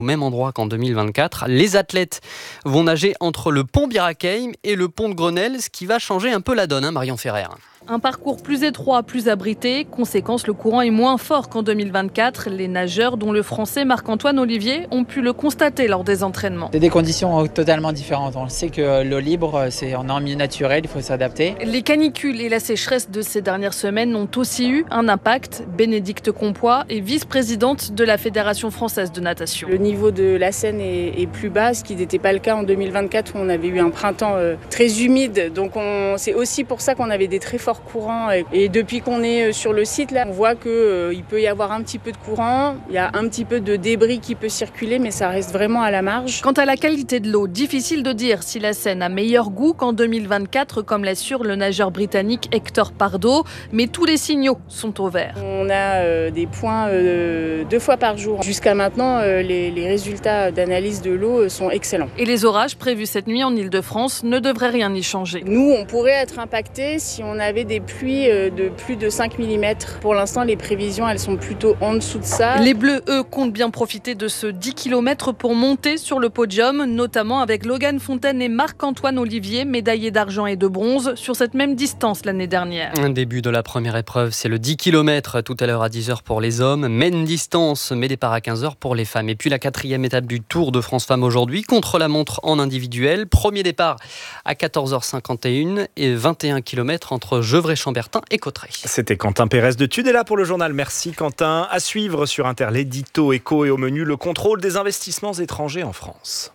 au même endroit qu'en 2024. Les athlètes vont nager entre le pont Birakeim et le pont de Grenelle, ce qui va changer un peu la donne, Marion Ferrer. Un parcours plus étroit, plus abrité. Conséquence, le courant est moins fort qu'en 2024. Les nageurs, dont le français Marc-Antoine Olivier, ont pu le constater lors des entraînements. C'est des conditions totalement différentes. On sait que l'eau libre, on est en milieu naturel, il faut s'adapter. Les canicules et la sécheresse de ces dernières semaines ont aussi eu un impact. Bénédicte Compois est vice-présidente de la Fédération française de natation. Le niveau de la Seine est plus bas, ce qui n'était pas le cas en 2024 où on avait eu un printemps très humide. Donc c'est aussi pour ça qu'on avait des très forts courant et depuis qu'on est sur le site là, on voit qu'il peut y avoir un petit peu de courant, il y a un petit peu de débris qui peut circuler mais ça reste vraiment à la marge. Quant à la qualité de l'eau, difficile de dire si la Seine a meilleur goût qu'en 2024 comme l'assure le nageur britannique Hector Pardo, mais tous les signaux sont au vert. On a des points 2 fois par jour. Jusqu'à maintenant, les résultats d'analyse de l'eau sont excellents. Et les orages prévus cette nuit en Ile-de-France ne devraient rien y changer. Nous, on pourrait être impactés si on avait des pluies de plus de 5 mm. Pour l'instant, les prévisions, elles sont plutôt en dessous de ça. Les Bleus, eux, comptent bien profiter de ce 10 km pour monter sur le podium, notamment avec Logan Fontaine et Marc-Antoine Olivier, médaillés d'argent et de bronze sur cette même distance l'année dernière. Un début de la première épreuve, c'est le 10 km tout à l'heure à 10h pour les hommes. Même distance, mais départ à 15h pour les femmes. Et puis la 4e étape du Tour de France Femmes aujourd'hui, contre la montre en individuel. Premier départ à 14h51 et 21 km entre Gevrey-Chambertin et Cauterets. C'était Quentin Pérez de Tudela pour le journal. Merci Quentin. À suivre sur Inter, l'édito éco et au menu, le contrôle des investissements étrangers en France.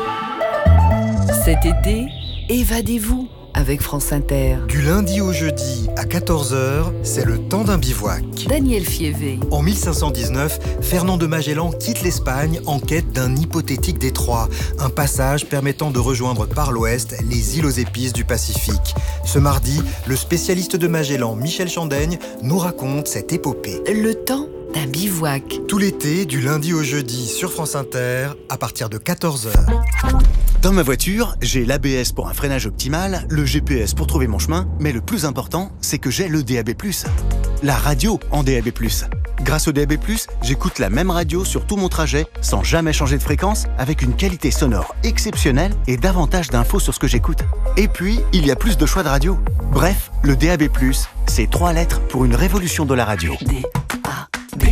Cet été, évadez-vous avec France Inter. Du lundi au jeudi à 14h, c'est le temps d'un bivouac. Daniel Fievé. En 1519, Fernand de Magellan quitte l'Espagne en quête d'un hypothétique détroit, un passage permettant de rejoindre par l'ouest les îles aux épices du Pacifique. Ce mardi, le spécialiste de Magellan, Michel Chandaigne, nous raconte cette épopée. Le temps d'un bivouac. Tout l'été, du lundi au jeudi sur France Inter, à partir de 14h. Dans ma voiture, j'ai l'ABS pour un freinage optimal, le GPS pour trouver mon chemin, mais le plus important, c'est que j'ai le DAB+. La radio en DAB+. Grâce au DAB+, j'écoute la même radio sur tout mon trajet, sans jamais changer de fréquence, avec une qualité sonore exceptionnelle et davantage d'infos sur ce que j'écoute. Et puis, il y a plus de choix de radio. Bref, le DAB+, c'est 3 lettres pour une révolution de la radio. DAB+.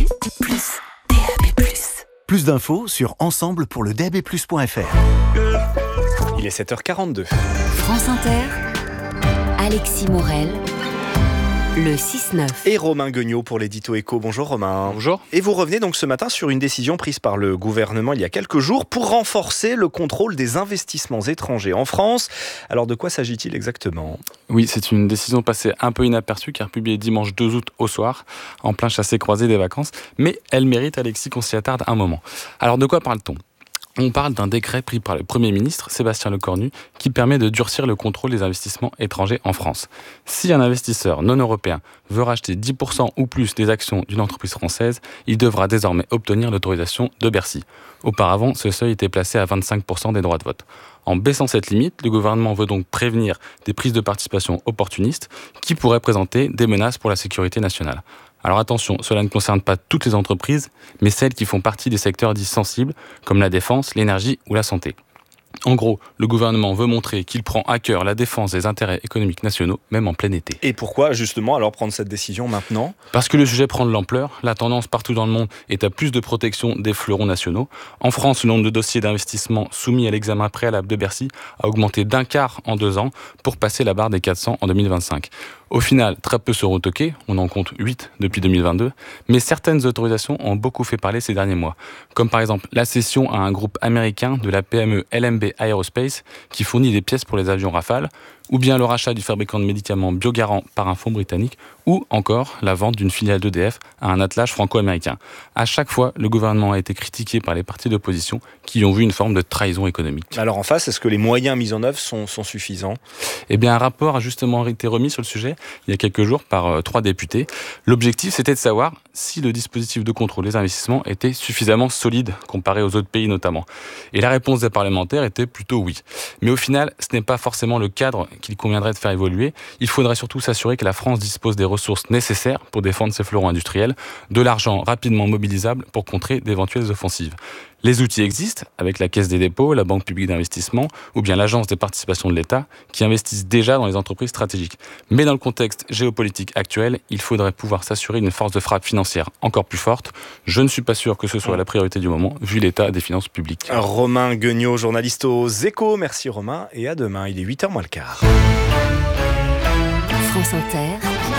DAB+. Plus d'infos sur ensemble pour le DAB+.fr. Il est 7h42. France Inter, Alexis Morel, le 6-9. Et Romain Guignot pour l'édito éco. Bonjour Romain. Bonjour. Et vous revenez donc ce matin sur une décision prise par le gouvernement il y a quelques jours pour renforcer le contrôle des investissements étrangers en France. Alors de quoi s'agit-il exactement ? Oui, c'est une décision passée un peu inaperçue car publiée dimanche 2 août au soir, en plein chassé-croisé des vacances. Mais elle mérite, Alexis, qu'on s'y attarde un moment. Alors de quoi parle-t-on ? On parle d'un décret pris par le Premier ministre, Sébastien Lecornu, qui permet de durcir le contrôle des investissements étrangers en France. Si un investisseur non européen veut racheter 10% ou plus des actions d'une entreprise française, il devra désormais obtenir l'autorisation de Bercy. Auparavant, ce seuil était placé à 25% des droits de vote. En baissant cette limite, le gouvernement veut donc prévenir des prises de participation opportunistes qui pourraient présenter des menaces pour la sécurité nationale. Alors attention, cela ne concerne pas toutes les entreprises, mais celles qui font partie des secteurs dits sensibles, comme la défense, l'énergie ou la santé. En gros, le gouvernement veut montrer qu'il prend à cœur la défense des intérêts économiques nationaux, même en plein été. Et pourquoi justement alors prendre cette décision maintenant ? Parce que le sujet prend de l'ampleur, la tendance partout dans le monde est à plus de protection des fleurons nationaux. En France, le nombre de dossiers d'investissement soumis à l'examen préalable de Bercy a augmenté d'un quart en 2 ans pour passer la barre des 400 en 2025. Au final, très peu seront toqués, on en compte 8 depuis 2022, mais certaines autorisations ont beaucoup fait parler ces derniers mois, comme par exemple la cession à un groupe américain de la PME LMB Aerospace qui fournit des pièces pour les avions Rafale, ou bien le rachat du fabricant de médicaments Biogarant par un fonds britannique, ou encore la vente d'une filiale d'EDF à un attelage franco-américain. À chaque fois, le gouvernement a été critiqué par les partis d'opposition qui ont vu une forme de trahison économique. Alors en face, est-ce que les moyens mis en œuvre sont suffisants ? Eh bien, un rapport a justement été remis sur le sujet il y a quelques jours par 3 députés. L'objectif, c'était de savoir si le dispositif de contrôle des investissements était suffisamment solide comparé aux autres pays notamment. Et la réponse des parlementaires était plutôt oui. Mais au final, ce n'est pas forcément le cadre qu'il conviendrait de faire évoluer. Il faudrait surtout s'assurer que la France dispose des ressources nécessaires pour défendre ses fleurons industriels, de l'argent rapidement mobilisable pour contrer d'éventuelles offensives. Les outils existent, avec la Caisse des dépôts, la Banque publique d'investissement ou bien l'Agence des participations de l'État, qui investissent déjà dans les entreprises stratégiques. Mais dans le contexte géopolitique actuel, il faudrait pouvoir s'assurer une force de frappe financière encore plus forte. Je ne suis pas sûr que ce soit la priorité du moment, vu l'état des finances publiques. Romain Guignot, journaliste aux Échos. Merci Romain, et à demain. Il est 8h moins le quart. France Inter,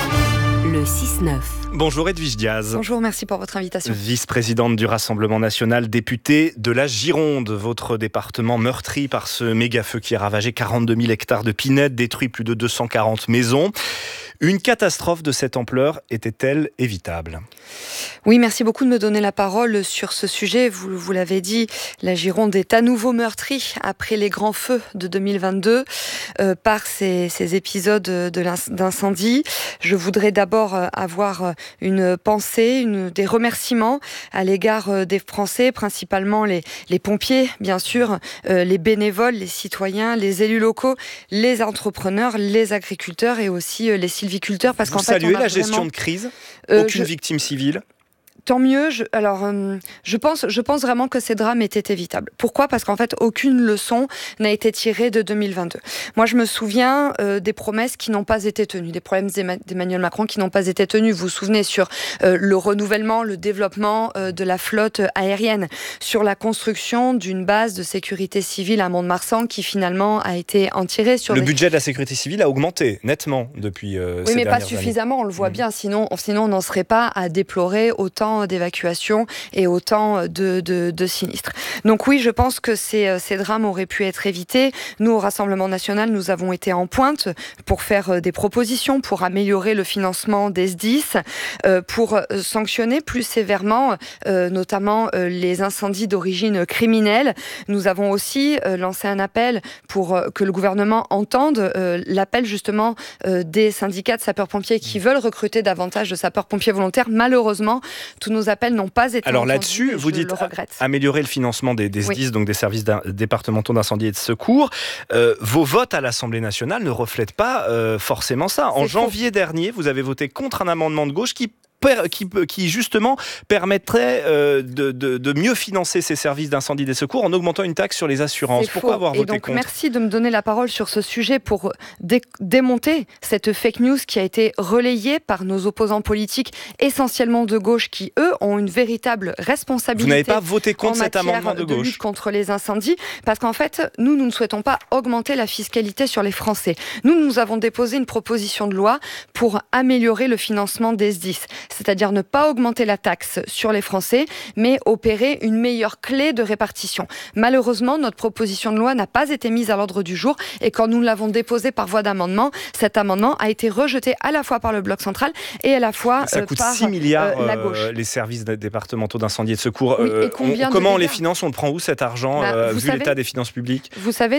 le 6-9. Bonjour Edwige Diaz. Bonjour, merci pour votre invitation. Vice-présidente du Rassemblement national, députée de la Gironde, votre département meurtri par ce méga-feu qui a ravagé 42 000 hectares de pinèdes, détruit plus de 240 maisons. Une catastrophe de cette ampleur était-elle évitable ? Oui, merci beaucoup de me donner la parole sur ce sujet. Vous l'avez dit, la Gironde est à nouveau meurtrie après les grands feux de 2022 par ces épisodes d'incendie. Je voudrais d'abord avoir une pensée, des remerciements à l'égard des Français, principalement les pompiers, bien sûr, les bénévoles, les citoyens, les élus locaux, les entrepreneurs, les agriculteurs et aussi les sylviculteurs. Parce Vous qu'en fait, saluez la gestion de crise ? Aucune victime civile ? Tant mieux. Je pense vraiment que ces drames étaient évitables. Pourquoi ? Parce qu'en fait, aucune leçon n'a été tirée de 2022. Moi, je me souviens des promesses qui n'ont pas été tenues, des problèmes d'Emmanuel Macron qui n'ont pas été tenus. Vous vous souvenez sur le renouvellement, le développement de la flotte aérienne, sur la construction d'une base de sécurité civile à Mont-de-Marsan qui finalement a été enterrée. Le budget de la sécurité civile a augmenté nettement depuis ces dernières années. Oui, mais pas suffisamment, on le voit bien. Sinon, on n'en serait pas à déplorer autant d'évacuations et autant de sinistres. Donc oui, je pense que ces drames auraient pu être évités. Nous, au Rassemblement national, nous avons été en pointe pour faire des propositions, pour améliorer le financement des SDIS, pour sanctionner plus sévèrement, notamment les incendies d'origine criminelle. Nous avons aussi lancé un appel pour que le gouvernement entende l'appel justement des syndicats de sapeurs-pompiers qui veulent recruter davantage de sapeurs-pompiers volontaires. Malheureusement, tous nos appels n'ont pas été Alors entendus. là-dessus, vous dites améliorer le financement des SDIS, donc des services départementaux d'incendie et de secours. Vos votes à l'Assemblée nationale ne reflètent pas forcément ça. En janvier dernier, vous avez voté contre un amendement de gauche qui justement permettrait de mieux financer ces services d'incendie et des secours en augmentant une taxe sur les assurances. Pourquoi avoir voté contre ? Merci de me donner la parole sur ce sujet pour démonter cette fake news qui a été relayée par nos opposants politiques, essentiellement de gauche, qui eux ont une véritable responsabilité. Vous n'avez pas voté contre cet amendement de gauche ? Lutte contre les incendies, parce qu'en fait, nous ne souhaitons pas augmenter la fiscalité sur les Français. Nous avons déposé une proposition de loi pour améliorer le financement des SDIS. C'est-à-dire ne pas augmenter la taxe sur les Français, mais opérer une meilleure clé de répartition. Malheureusement, notre proposition de loi n'a pas été mise à l'ordre du jour, et quand nous l'avons déposée par voie d'amendement, cet amendement a été rejeté à la fois par le Bloc central et à la fois ça coûte par 6 milliards, la gauche. Les services départementaux d'incendie et de secours. Oui, et comment on les finance ? On le prend où cet argent, vu l'état des finances publiques ? Vous savez,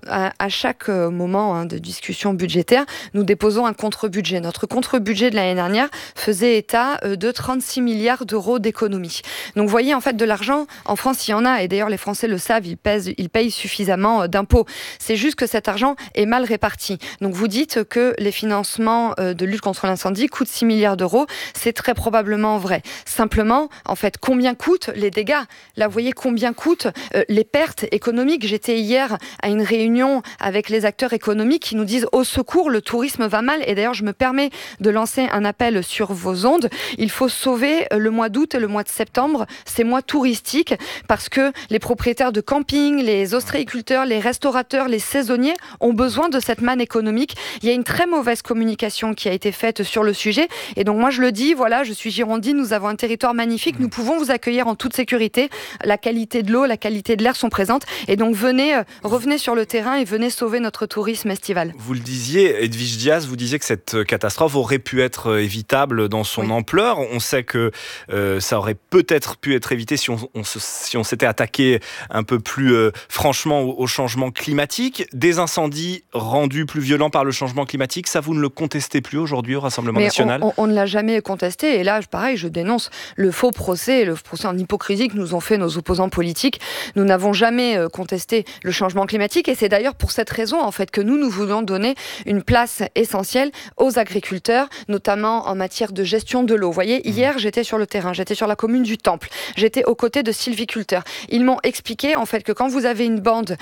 à chaque moment de discussion budgétaire, nous déposons un contre-budget. Notre contre-budget de l'année dernière faisait état de 36 milliards d'euros d'économies. Donc vous voyez, en fait, de l'argent, en France, il y en a, et d'ailleurs les Français le savent, ils payent suffisamment d'impôts. C'est juste que cet argent est mal réparti. Donc vous dites que les financements de lutte contre l'incendie coûtent 6 milliards d'euros, c'est très probablement vrai. Simplement, en fait, combien coûtent les dégâts ? Là, vous voyez combien coûtent les pertes économiques. J'étais hier à une réunion avec les acteurs économiques qui nous disent « Au secours, le tourisme va mal ». Et d'ailleurs, je me permets de lancer un appel sur vos ondes. Il faut sauver le mois d'août et le mois de septembre, ces mois touristiques, parce que les propriétaires de camping, les ostréiculteurs, les restaurateurs, les saisonniers ont besoin de cette manne économique. Il y a une très mauvaise communication qui a été faite sur le sujet. Et donc moi je le dis, voilà, je suis girondine, nous avons un territoire magnifique, nous pouvons vous accueillir en toute sécurité. La qualité de l'eau, la qualité de l'air sont présentes. Et donc revenez sur le terrain et venez sauver notre tourisme estival. Vous le disiez, Edwige Diaz, vous disiez que cette catastrophe aurait pu être évitable dans son ampleur. On sait que ça aurait peut-être pu être évité si on s'était attaqué un peu plus franchement au changement climatique. Des incendies rendus plus violents par le changement climatique, ça vous ne le contestez plus aujourd'hui au Rassemblement national ? On ne l'a jamais contesté, et là, pareil, je dénonce le faux procès, le procès en hypocrisie que nous ont fait nos opposants politiques. Nous n'avons jamais contesté le changement climatique, et c'est d'ailleurs pour cette raison en fait que nous voulons donner une place essentielle aux agriculteurs, notamment en matière de gestion de l'eau. Vous voyez, hier, j'étais sur le terrain, j'étais sur la commune du Temple, j'étais aux côtés de sylviculteurs. Ils m'ont expliqué, en fait, que quand vous avez une bande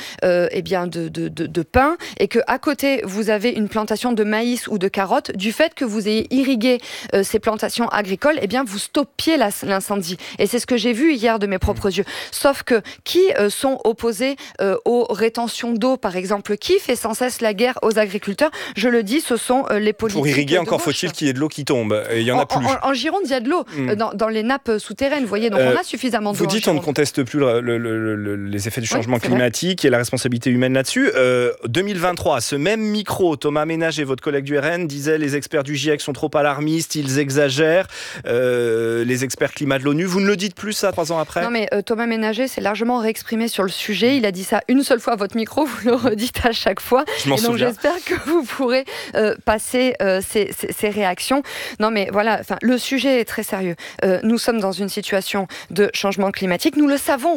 de pin et qu'à côté, vous avez une plantation de maïs ou de carottes, du fait que vous ayez irrigué ces plantations agricoles, eh bien, vous stoppiez l'incendie. Et c'est ce que j'ai vu hier de mes propres yeux. Sauf que qui sont opposés aux rétentions d'eau, par exemple, qui fait sans cesse la guerre aux agriculteurs? Je le dis, ce sont les politiques. Pour irriguer, encore faut-il qu'il y ait de l'eau qui tombe. Et il n'y en a plus. En Gironde, il y a de l'eau dans les nappes souterraines, vous voyez, donc on a suffisamment d'eau. Vous dites on ne conteste plus les effets du changement climatique et la responsabilité humaine là-dessus. 2023, ce même micro, Thomas Ménager, votre collègue du RN, disait les experts du GIEC sont trop alarmistes, ils exagèrent, les experts climat de l'ONU. Vous ne le dites plus ça 3 ans après? Non mais Thomas Ménager s'est largement réexprimé sur le sujet. Il a dit ça une seule fois à votre micro, vous le redites à chaque fois. Je m'en souviens. Donc j'espère que vous pourrez passer ces réactions. Non mais voilà, le sujet est très sérieux. Nous sommes dans une situation de changement climatique, nous le savons.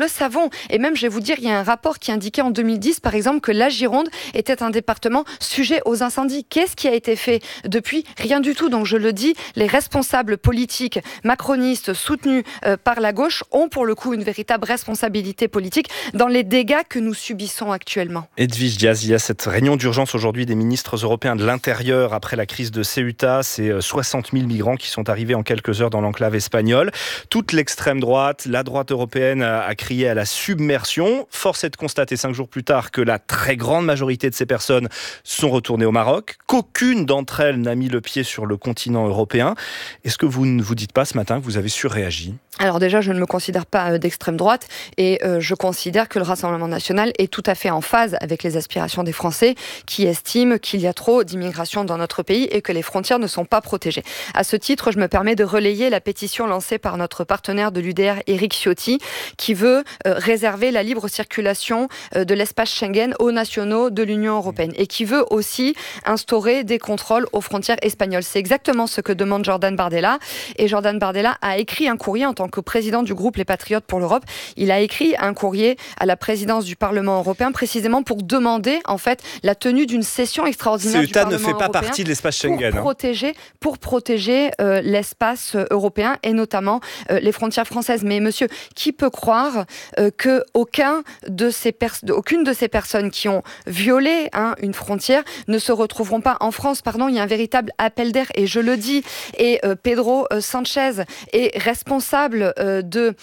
Et même, je vais vous dire, il y a un rapport qui indiquait en 2010, par exemple, que la Gironde était un département sujet aux incendies. Qu'est-ce qui a été fait depuis? Rien du tout. Donc je le dis, les responsables politiques macronistes soutenus par la gauche ont pour le coup une véritable responsabilité politique dans les dégâts que nous subissons actuellement. Edwige Diaz, il y a cette réunion d'urgence aujourd'hui des ministres européens de l'Intérieur après la crise de Ceuta. C'est 60 000 migrants qui sont arrivés en quelques heures dans l'enclave espagnole. Toute l'extrême droite, la droite européenne a crié à la submersion. Force est de constater 5 jours plus tard que la très grande majorité de ces personnes sont retournées au Maroc, qu'aucune d'entre elles n'a mis le pied sur le continent européen. Est-ce que vous ne vous dites pas ce matin que vous avez surréagi ? Alors déjà, je ne me considère pas d'extrême droite et je considère que le Rassemblement national est tout à fait en phase avec les aspirations des Français qui estiment qu'il y a trop d'immigration dans notre pays et que les frontières ne sont pas protégées. À ce titre, je me permets de relayer la pétition lancée par notre partenaire de l'UDR, Éric Ciotti, qui veut réserver la libre circulation de l'espace Schengen aux nationaux de l'Union européenne et qui veut aussi instaurer des contrôles aux frontières espagnoles. C'est exactement ce que demande Jordan Bardella. Et Jordan Bardella a écrit un courrier en tant que président du groupe Les Patriotes pour l'Europe. Il a écrit un courrier à la présidence du Parlement européen précisément pour demander en fait la tenue d'une session extraordinaire du Parlement européen. Ceuta ne fait pas partie de l'espace Schengen. Pour protéger l'espace européen et notamment les frontières françaises. Mais monsieur, qui peut croire qu'aucune de ces personnes qui ont violé une frontière ne se retrouveront pas en France? Pardon, il y a un véritable appel d'air et je le dis. Et Pedro Sanchez est responsable de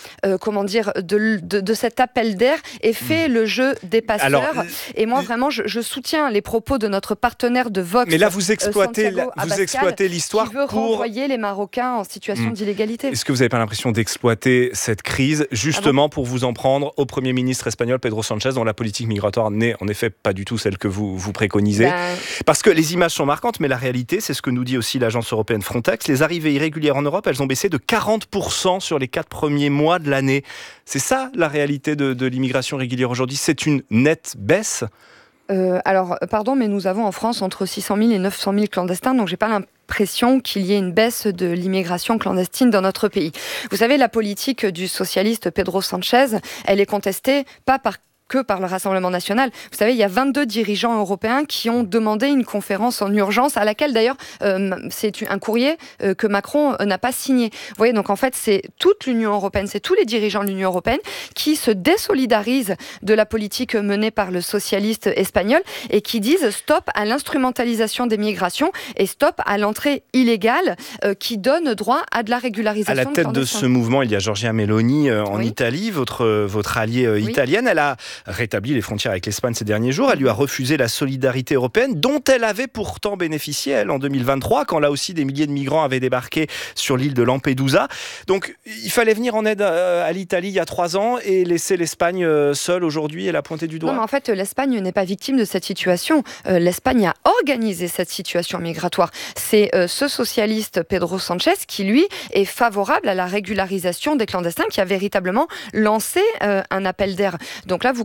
cet appel d'air et fait le jeu des passeurs. Alors, et moi vraiment, je soutiens les propos de notre partenaire de Vox. Mais là, vous exploitez l'histoire qui veut renvoyer les Marocains en situation d'illégalité. Est-ce que vous n'avez pas l'impression d'exploiter cette crise justement pour vous en prendre au Premier ministre espagnol Pedro Sanchez, dont la politique migratoire n'est en effet pas du tout celle que vous préconisez? Parce que les images sont marquantes, mais la réalité, c'est ce que nous dit aussi l'agence européenne Frontex, les arrivées irrégulières en Europe, elles ont baissé de 40% sur les 4 premiers mois de l'année. C'est ça la réalité de l'immigration régulière aujourd'hui? C'est une nette baisse? Alors, pardon, mais nous avons en France entre 600 000 et 900 000 clandestins, donc j'ai pas l'impression qu'il y ait une baisse de l'immigration clandestine dans notre pays. Vous savez, la politique du socialiste Pedro Sanchez, elle est contestée pas que par le Rassemblement national. Vous savez, il y a 22 dirigeants européens qui ont demandé une conférence en urgence, à laquelle d'ailleurs c'est un courrier que Macron n'a pas signé. Vous voyez, donc en fait, c'est toute l'Union européenne, c'est tous les dirigeants de l'Union européenne qui se désolidarisent de la politique menée par le socialiste espagnol et qui disent stop à l'instrumentalisation des migrations et stop à l'entrée illégale qui donne droit à de la régularisation. À la tête de ce mouvement, il y a Giorgia Meloni en Italie, votre alliée italienne. Elle a rétabli les frontières avec l'Espagne ces derniers jours. Elle lui a refusé la solidarité européenne dont elle avait pourtant bénéficié, elle, en 2023, quand là aussi des milliers de migrants avaient débarqué sur l'île de Lampedusa. Donc il fallait venir en aide à l'Italie il y a 3 ans et laisser l'Espagne seule aujourd'hui et la pointer du doigt. Non, mais en fait, l'Espagne n'est pas victime de cette situation. L'Espagne a organisé cette situation migratoire. C'est ce socialiste Pedro Sanchez qui, lui, est favorable à la régularisation des clandestins, qui a véritablement lancé un appel d'air. Donc là, vous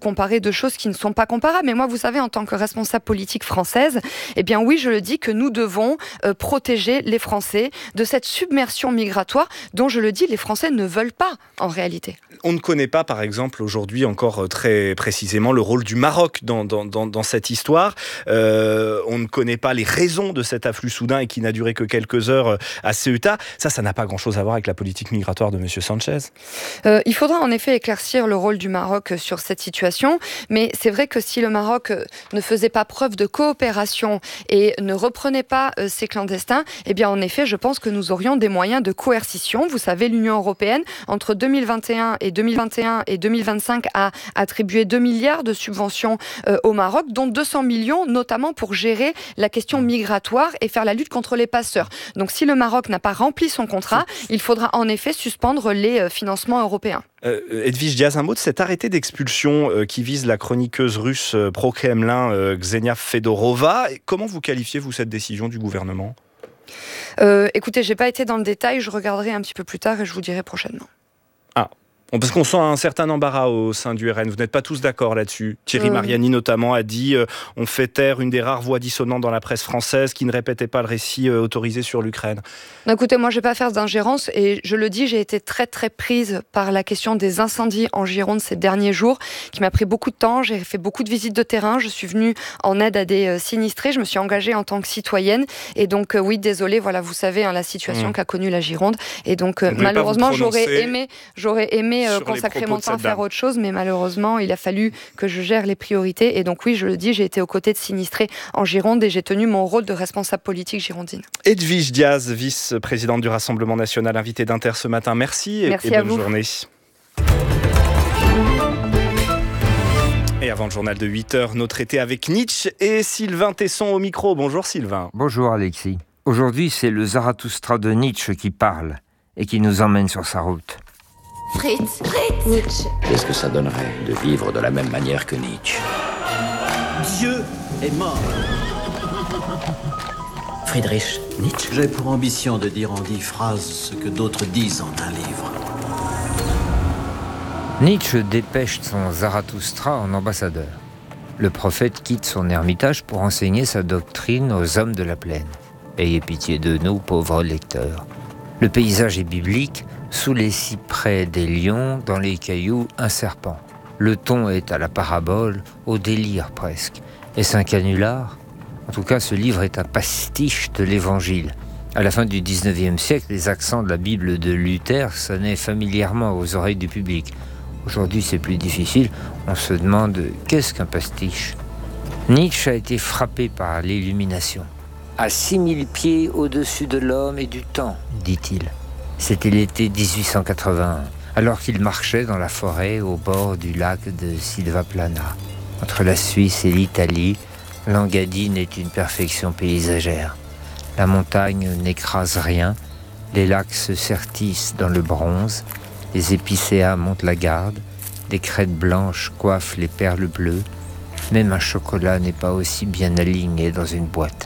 comparer deux choses qui ne sont pas comparables. Mais moi, vous savez, en tant que responsable politique française, eh bien oui, je le dis que nous devons protéger les Français de cette submersion migratoire dont, je le dis, les Français ne veulent pas en réalité. On ne connaît pas, par exemple, aujourd'hui encore très précisément le rôle du Maroc dans cette histoire. On ne connaît pas les raisons de cet afflux soudain et qui n'a duré que quelques heures à Ceuta. Ça n'a pas grand-chose à voir avec la politique migratoire de M. Sanchez. Il faudra en effet éclaircir le rôle du Maroc sur cette situation, mais c'est vrai que si le Maroc ne faisait pas preuve de coopération et ne reprenait pas ces clandestins, eh bien en effet, je pense que nous aurions des moyens de coercition. Vous savez, l'Union européenne, entre 2021 et 2025, a attribué 2 milliards de subventions au Maroc, dont 200 millions, notamment pour gérer la question migratoire et faire la lutte contre les passeurs. Donc si le Maroc n'a pas rempli son contrat, il faudra en effet suspendre les financements européens. Edwige Diaz, un mot de cet arrêté d'expulsion qui vise la chroniqueuse russe pro-Kremlin Ksenia Fedorova. Comment vous qualifiez-vous cette décision du gouvernement ? Écoutez, j'ai pas été dans le détail, je regarderai un petit peu plus tard et je vous dirai prochainement. Ah, parce qu'on sent un certain embarras au sein du RN. Vous n'êtes pas tous d'accord là-dessus. Thierry Mariani notamment a dit on fait taire une des rares voix dissonantes dans la presse française qui ne répétait pas le récit autorisé sur l'Ukraine. Écoutez, moi je ne vais pas faire d'ingérence et je le dis, j'ai été très très prise par la question des incendies en Gironde ces derniers jours qui m'a pris beaucoup de temps. J'ai fait beaucoup de visites de terrain, je suis venue en aide à des sinistrés, je me suis engagée en tant que citoyenne et donc oui, désolée, voilà, vous savez la situation qu'a connue la Gironde et donc malheureusement j'aurais aimé consacrer mon temps à faire autre chose, mais malheureusement il a fallu que je gère les priorités et donc oui, je le dis, j'ai été aux côtés de sinistrés en Gironde et j'ai tenu mon rôle de responsable politique girondine. Edwige Diaz, vice-présidente du Rassemblement National, invitée d'Inter ce matin, merci et bonne journée. Et avant le journal de 8h, notre été avec Nietzsche et Sylvain Tesson au micro. Bonjour Sylvain. Bonjour Alexis. Aujourd'hui, c'est le Zarathustra de Nietzsche qui parle et qui nous emmène sur sa route. Fritz, Nietzsche. Qu'est-ce que ça donnerait de vivre de la même manière que Nietzsche ? Dieu est mort. Friedrich Nietzsche. J'ai pour ambition de dire en 10 phrases ce que d'autres disent en un livre. Nietzsche dépêche son Zarathustra en ambassadeur. Le prophète quitte son ermitage pour enseigner sa doctrine aux hommes de la plaine. Ayez pitié de nous, pauvres lecteurs. Le paysage est biblique. Sous les cyprès des lions, dans les cailloux, un serpent. Le ton est à la parabole, au délire presque. Est-ce un canular ? En tout cas, ce livre est un pastiche de l'Évangile. À la fin du XIXe siècle, les accents de la Bible de Luther sonnaient familièrement aux oreilles du public. Aujourd'hui, c'est plus difficile. On se demande qu'est-ce qu'un pastiche ? Nietzsche a été frappé par l'illumination. À 6000 pieds au-dessus de l'homme et du temps, dit-il. C'était l'été 1881, alors qu'il marchait dans la forêt au bord du lac de Silvaplana. Entre la Suisse et l'Italie, l'Engadine est une perfection paysagère. La montagne n'écrase rien, les lacs se sertissent dans le bronze, les épicéas montent la garde, des crêtes blanches coiffent les perles bleues, même un chocolat n'est pas aussi bien aligné dans une boîte.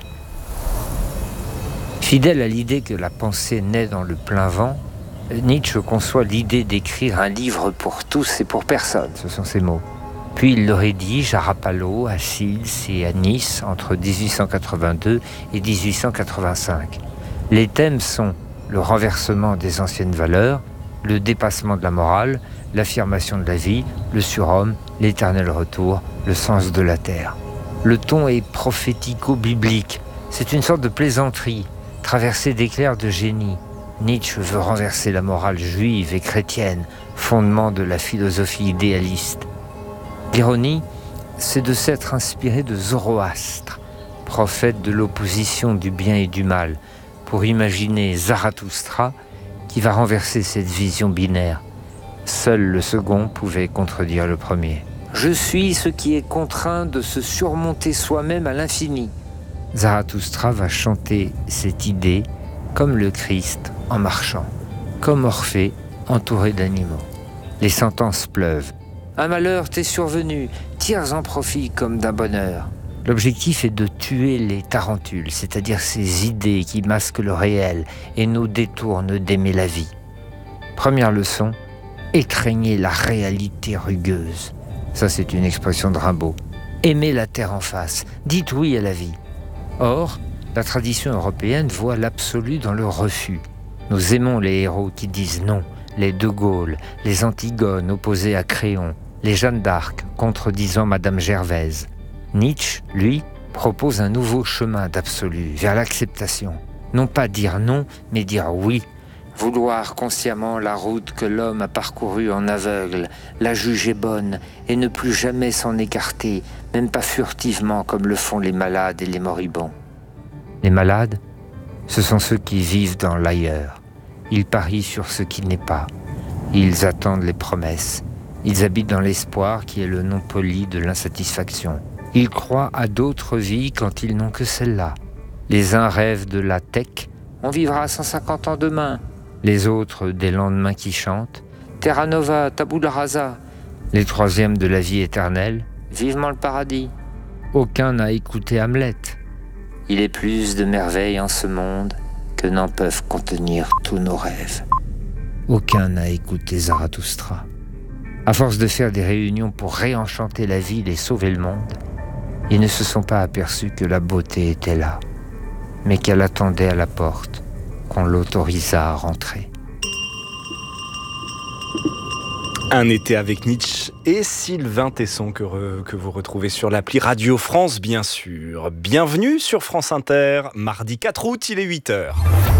Fidèle à l'idée que la pensée naît dans le plein vent, Nietzsche conçoit l'idée d'écrire un livre pour tous et pour personne, ce sont ses mots. Puis il le rédige à Rapallo, à Sils et à Nice entre 1882 et 1885. Les thèmes sont le renversement des anciennes valeurs, le dépassement de la morale, l'affirmation de la vie, le surhomme, l'éternel retour, le sens de la terre. Le ton est prophético-biblique, c'est une sorte de plaisanterie, traversée d'éclairs de génie. Nietzsche veut renverser la morale juive et chrétienne, fondement de la philosophie idéaliste. L'ironie, c'est de s'être inspiré de Zoroastre, prophète de l'opposition du bien et du mal, pour imaginer Zarathustra qui va renverser cette vision binaire. Seul le second pouvait contredire le premier. Je suis ce qui est contraint de se surmonter soi-même à l'infini. Zarathustra va chanter cette idée comme le Christ en marchant, comme Orphée entouré d'animaux. Les sentences pleuvent. Un malheur t'est survenu, tire-en profit comme d'un bonheur. L'objectif est de tuer les tarentules, c'est-à-dire ces idées qui masquent le réel et nous détournent d'aimer la vie. Première leçon, étreignez la réalité rugueuse. Ça, c'est une expression de Rimbaud. Aimez la terre en face, dites oui à la vie. Or, la tradition européenne voit l'absolu dans le refus. Nous aimons les héros qui disent non, les De Gaulle, les Antigones opposées à Créon, les Jeanne d'Arc contredisant Madame Gervaise. Nietzsche, lui, propose un nouveau chemin d'absolu vers l'acceptation. Non pas dire non, mais dire oui. Vouloir consciemment la route que l'homme a parcourue en aveugle, la juger bonne et ne plus jamais s'en écarter, même pas furtivement comme le font les malades et les moribonds. Les malades, ce sont ceux qui vivent dans l'ailleurs. Ils parient sur ce qui n'est pas. Ils attendent les promesses. Ils habitent dans l'espoir qui est le nom poli de l'insatisfaction. Ils croient à d'autres vies quand ils n'ont que celle-là. Les uns rêvent de la tech, on vivra 150 ans demain. Les autres des lendemains qui chantent, Terra Nova, Tabula Rasa. Les troisièmes de la vie éternelle, vivement le paradis. Aucun n'a écouté Hamlet. Il est plus de merveilles en ce monde que n'en peuvent contenir tous nos rêves. Aucun n'a écouté Zarathustra. À force de faire des réunions pour réenchanter la ville et sauver le monde, ils ne se sont pas aperçus que la beauté était là, mais qu'elle attendait à la porte, qu'on l'autorisât à rentrer. Un été avec Nietzsche et Sylvain Tesson que vous retrouvez sur l'appli Radio France, bien sûr. Bienvenue sur France Inter, mardi 4 août, il est 8h.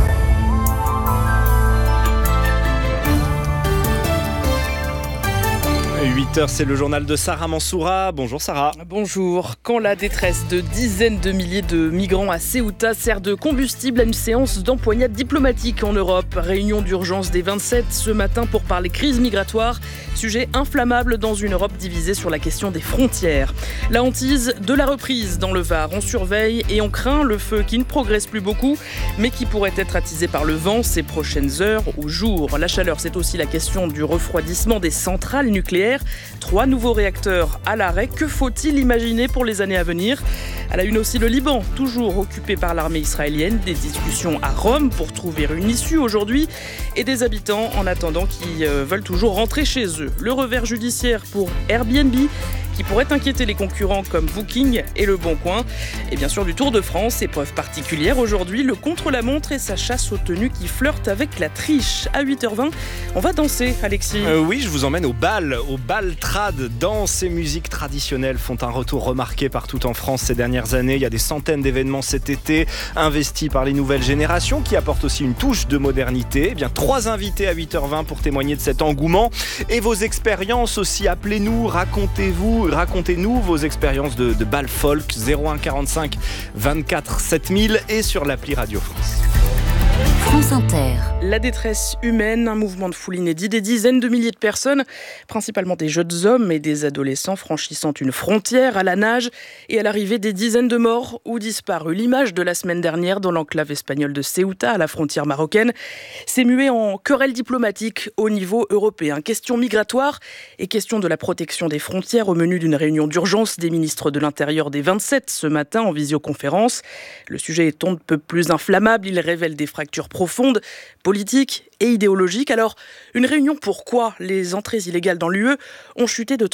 8h, c'est le journal de Sarah Mansoura. Bonjour Sarah. Bonjour. Quand la détresse de dizaines de milliers de migrants à Ceuta sert de combustible à une séance d'empoignade diplomatique en Europe. Réunion d'urgence des 27 ce matin pour parler crise migratoire. Sujet inflammable dans une Europe divisée sur la question des frontières. La hantise de la reprise dans le Var. On surveille et on craint le feu qui ne progresse plus beaucoup, mais qui pourrait être attisé par le vent ces prochaines heures ou jours. La chaleur, c'est aussi la question du refroidissement des centrales nucléaires. 3 nouveaux réacteurs à l'arrêt. Que faut-il imaginer pour les années à venir ? À la une aussi le Liban, toujours occupé par l'armée israélienne. Des discussions à Rome pour trouver une issue aujourd'hui. Et des habitants en attendant qui veulent toujours rentrer chez eux. Le revers judiciaire pour Airbnb, qui pourrait inquiéter les concurrents comme Booking et Le Bon Coin. Et bien sûr du Tour de France, épreuve particulière aujourd'hui, le contre-la-montre et sa chasse aux tenues qui flirtent avec la triche. À 8h20, on va danser, Alexis. Oui, je vous emmène au bal trad. Danse et musique traditionnelle font un retour remarqué partout en France ces dernières années. Il y a des centaines d'événements cet été, investis par les nouvelles générations, qui apportent aussi une touche de modernité. Eh bien, 3 invités à 8h20 pour témoigner de cet engouement et vos expériences aussi. Appelez-nous, racontez-nous vos expériences de bal folk 01 45 24 7000 et sur l'appli Radio France. France Inter. La détresse humaine, un mouvement de foule inédit, des dizaines de milliers de personnes, principalement des jeunes hommes et des adolescents franchissant une frontière à la nage et à l'arrivée des dizaines de morts ou disparus. L'image de la semaine dernière dans l'enclave espagnole de Ceuta, à la frontière marocaine, s'est muée en querelle diplomatique au niveau européen. Question migratoire et question de la protection des frontières au menu d'une réunion d'urgence des ministres de l'Intérieur des 27 ce matin en visioconférence. Le sujet est on ne peut plus inflammable, il révèle des fractures profondes, politiques et idéologiques. Alors, une réunion pourquoi les entrées illégales dans l'UE ont chuté de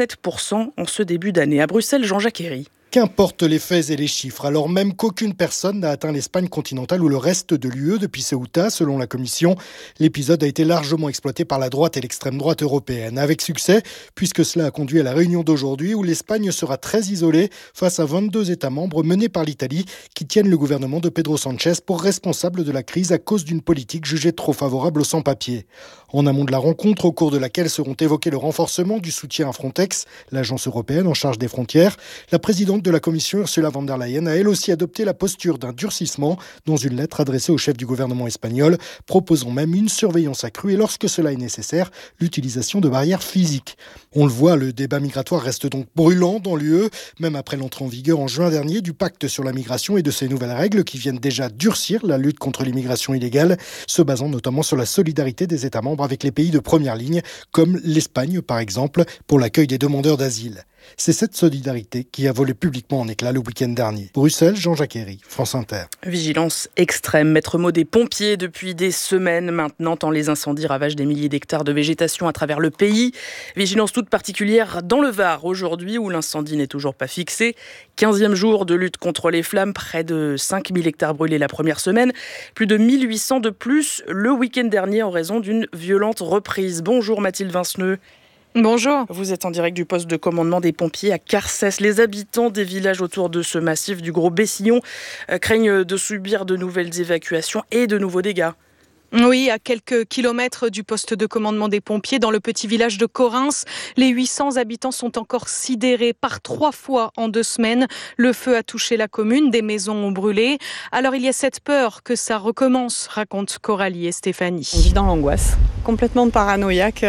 37% en ce début d'année. À Bruxelles, Jean-Jacques Herry. Qu'importent les faits et les chiffres, alors même qu'aucune personne n'a atteint l'Espagne continentale ou le reste de l'UE depuis Ceuta, selon la Commission, l'épisode a été largement exploité par la droite et l'extrême droite européenne. Avec succès, puisque cela a conduit à la réunion d'aujourd'hui où l'Espagne sera très isolée face à 22 États membres menés par l'Italie qui tiennent le gouvernement de Pedro Sánchez pour responsable de la crise à cause d'une politique jugée trop favorable aux sans-papiers. En amont de la rencontre, au cours de laquelle seront évoqués le renforcement du soutien à Frontex, l'agence européenne en charge des frontières, la présidente de la Commission, Ursula von der Leyen, a elle aussi adopté la posture d'un durcissement dans une lettre adressée au chef du gouvernement espagnol, proposant même une surveillance accrue et, lorsque cela est nécessaire, l'utilisation de barrières physiques. On le voit, le débat migratoire reste donc brûlant dans l'UE, même après l'entrée en vigueur en juin dernier du pacte sur la migration et de ses nouvelles règles qui viennent déjà durcir la lutte contre l'immigration illégale, se basant notamment sur la solidarité des États membres avec les pays de première ligne, comme l'Espagne par exemple, pour l'accueil des demandeurs d'asile. C'est cette solidarité qui a volé publiquement en éclats le week-end dernier. Bruxelles, Jean-Jacques Herry, France Inter. Vigilance extrême, maître mot des pompiers depuis des semaines maintenant, tant les incendies ravagent des milliers d'hectares de végétation à travers le pays. Vigilance toute particulière dans le Var aujourd'hui où l'incendie n'est toujours pas fixé. 15e jour de lutte contre les flammes, près de 5000 hectares brûlés la première semaine, plus de 1800 de plus le week-end dernier en raison d'une violente reprise. Bonjour Mathilde Vinceneux. Bonjour. Vous êtes en direct du poste de commandement des pompiers à Carcès. Les habitants des villages autour de ce massif du Gros Bessillon craignent de subir de nouvelles évacuations et de nouveaux dégâts. Oui, à quelques kilomètres du poste de commandement des pompiers, dans le petit village de Correns, les 800 habitants sont encore sidérés par 3 fois en 2 semaines. Le feu a touché la commune, des maisons ont brûlé. Alors il y a cette peur que ça recommence, racontent Coralie et Stéphanie. On vit dans l'angoisse, complètement paranoïaque.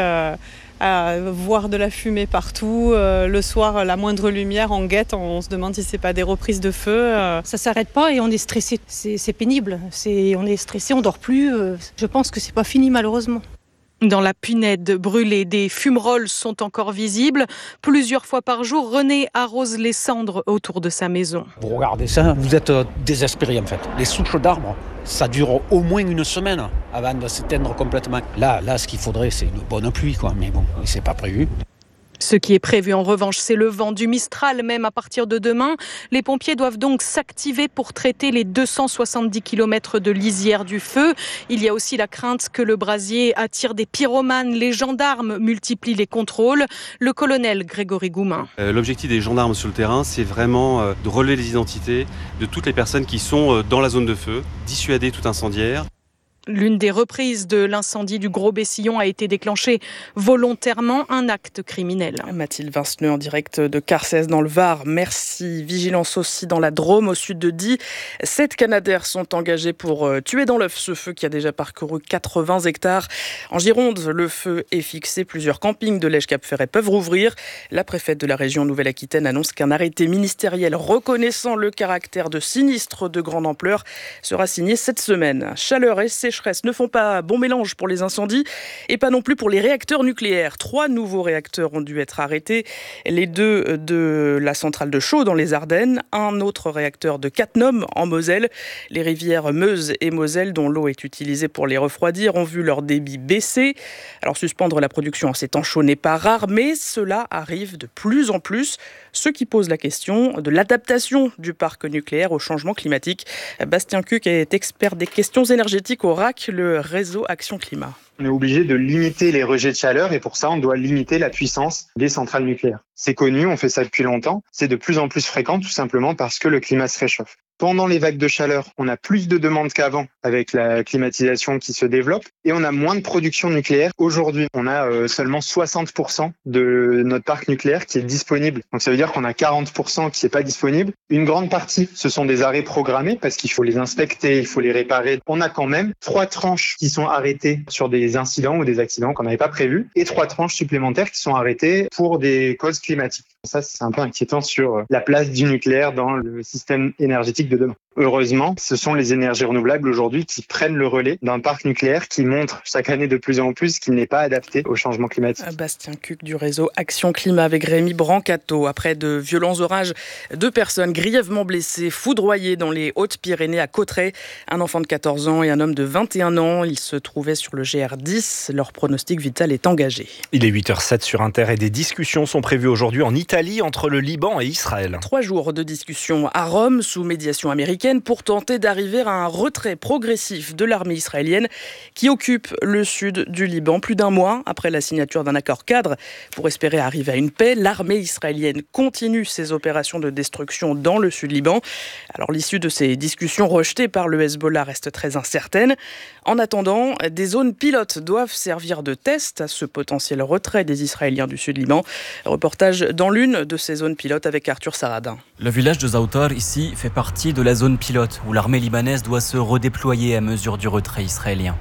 À voir de la fumée partout. Le soir, la moindre lumière, on guette, on se demande si c'est pas des reprises de feu. Ça s'arrête pas et on est stressé. C'est pénible. On est stressé, on dort plus. Je pense que c'est pas fini malheureusement. Dans la Punède brûlée, des fumerolles sont encore visibles. Plusieurs fois par jour, René arrose les cendres autour de sa maison. Vous regardez ça, vous êtes désespéré en fait. Les souches d'arbres, ça dure au moins 1 semaine avant de s'éteindre complètement. Là, ce qu'il faudrait, c'est une bonne pluie, quoi. Mais bon, c'est pas prévu. Ce qui est prévu en revanche, c'est le vent du Mistral, même à partir de demain. Les pompiers doivent donc s'activer pour traiter les 270 km de lisière du feu. Il y a aussi la crainte que le brasier attire des pyromanes. Les gendarmes multiplient les contrôles. Le colonel Grégory Goumin. L'objectif des gendarmes sur le terrain, c'est vraiment de relever les identités de toutes les personnes qui sont dans la zone de feu, dissuader tout incendiaire. L'une des reprises de l'incendie du Gros Bessillon a été déclenchée volontairement, un acte criminel. Mathilde Vinceneux en direct de Carcès dans le Var. Merci. Vigilance aussi dans la Drôme au sud de Die. 7 Canadaires sont engagés pour tuer dans l'œuf ce feu qui a déjà parcouru 80 hectares. En Gironde, le feu est fixé. Plusieurs campings de Lège-Cap-Ferret peuvent rouvrir. La préfète de la région Nouvelle-Aquitaine annonce qu'un arrêté ministériel reconnaissant le caractère de sinistre de grande ampleur sera signé cette semaine. Chaleur et sécheresse ne font pas bon mélange pour les incendies et pas non plus pour les réacteurs nucléaires. 3 nouveaux réacteurs ont dû être arrêtés. Les 2 de la centrale de Chaux dans les Ardennes, un autre réacteur de Cattenom en Moselle. Les rivières Meuse et Moselle, dont l'eau est utilisée pour les refroidir, ont vu leur débit baisser. Alors suspendre la production en ces temps chauds n'est pas rare, mais cela arrive de plus en plus, ce qui pose la question de l'adaptation du parc nucléaire au changement climatique. Bastien Cuc est expert des questions énergétiques au RAC, le réseau Action Climat. On est obligé de limiter les rejets de chaleur et pour ça, on doit limiter la puissance des centrales nucléaires. C'est connu, on fait ça depuis longtemps. C'est de plus en plus fréquent tout simplement parce que le climat se réchauffe. Pendant les vagues de chaleur, on a plus de demandes qu'avant avec la climatisation qui se développe et on a moins de production nucléaire. Aujourd'hui, on a seulement 60% de notre parc nucléaire qui est disponible. Donc ça veut dire qu'on a 40% qui n'est pas disponible. Une grande partie, ce sont des arrêts programmés parce qu'il faut les inspecter, il faut les réparer. On a quand même 3 tranches qui sont arrêtées sur des incidents ou des accidents qu'on n'avait pas prévus et 3 tranches supplémentaires qui sont arrêtées pour des causes climatiques. Ça, c'est un peu inquiétant sur la place du nucléaire dans le système énergétique de demain. Heureusement, ce sont les énergies renouvelables aujourd'hui qui prennent le relais d'un parc nucléaire qui montre chaque année de plus en plus qu'il n'est pas adapté au changement climatique. Bastien Cuc du réseau Action Climat avec Rémi Brancato. Après de violents orages, 2 personnes grièvement blessées, foudroyées dans les Hautes-Pyrénées à Cauterets. Un enfant de 14 ans et un homme de 21 ans. Ils se trouvaient sur le GR10. Leur pronostic vital est engagé. Il est 8h07 sur Inter et des discussions sont prévues aujourd'hui en Italie entre le Liban et Israël. 3 jours de discussions à Rome sous médiation américaine pour tenter d'arriver à un retrait progressif de l'armée israélienne qui occupe le sud du Liban plus d'1 mois après la signature d'un accord cadre. Pour espérer arriver à une paix, l'armée israélienne continue ses opérations de destruction dans le sud Liban. Alors l'issue de ces discussions rejetées par le Hezbollah reste très incertaine. En attendant, des zones pilotes doivent servir de test à ce potentiel retrait des Israéliens du sud Liban. Reportage dans l'une de ces zones pilotes avec Arthur Saradin. Le village de Zaoutar, ici, fait partie de la zone pilote où l'armée libanaise doit se redéployer à mesure du retrait israélien.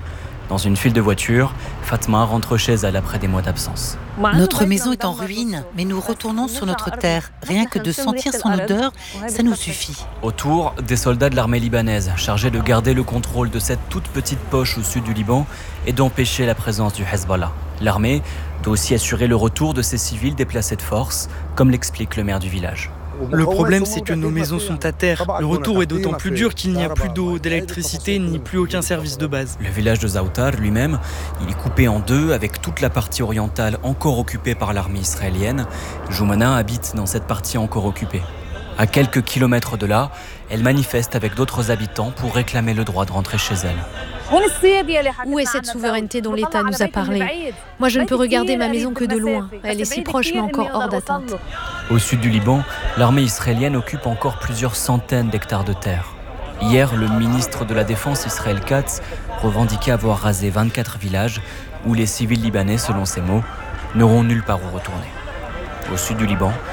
Dans une file de voitures, Fatma rentre chez elle après des mois d'absence. Notre maison est en ruine, mais nous retournons sur notre terre. Rien que de sentir son odeur, ça nous suffit. Autour, des soldats de l'armée libanaise, chargés de garder le contrôle de cette toute petite poche au sud du Liban et d'empêcher la présence du Hezbollah. L'armée doit aussi assurer le retour de ces civils déplacés de force, comme l'explique le maire du village. Le problème, c'est que nos maisons sont à terre. Le retour est d'autant plus dur qu'il n'y a plus d'eau, d'électricité, ni plus aucun service de base. Le village de Zautar lui-même, il est coupé en deux avec toute la partie orientale encore occupée par l'armée israélienne. Joumana habite dans cette partie encore occupée. À quelques kilomètres de là, elle manifeste avec d'autres habitants pour réclamer le droit de rentrer chez elle. Où est cette souveraineté dont l'État nous a parlé? Moi, je ne peux regarder ma maison que de loin. Elle est si proche, mais encore hors d'atteinte. Au sud du Liban, l'armée israélienne occupe encore plusieurs centaines d'hectares de terre. Hier, le ministre de la Défense, Israël Katz, revendiquait avoir rasé 24 villages où les civils libanais, selon ses mots, n'auront nulle part où retourner. Au sud du Liban,